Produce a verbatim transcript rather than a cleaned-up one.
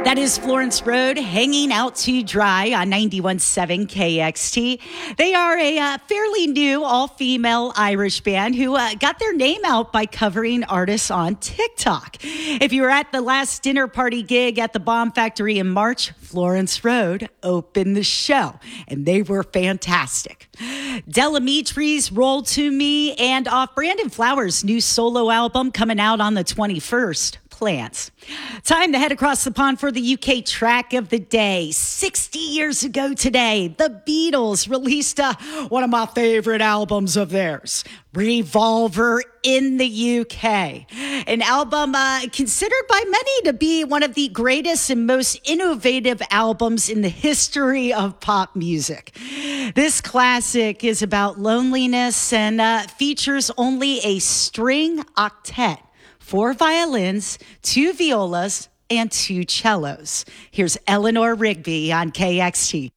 That is Florence Road, Hanging Out to Dry on ninety-one point seven K X T. They are a uh, fairly new all-female Irish band who uh, got their name out by covering artists on TikTok. If you were at the last dinner party gig at the Bomb Factory in March, Florence Road opened the show, and they were fantastic. Del Amitri's Roll to Me, and off Brandon Flowers' new solo album coming out on the twenty-first. Plants. Time to head across the pond for the U K track of the day. sixty years ago today, the Beatles released uh, one of my favorite albums of theirs, Revolver, in the U K. An album uh, considered by many to be one of the greatest and most innovative albums in the history of pop music. This classic is about loneliness and uh, features only a string octet. Four violins, two violas, and two cellos. Here's Eleanor Rigby on K X T.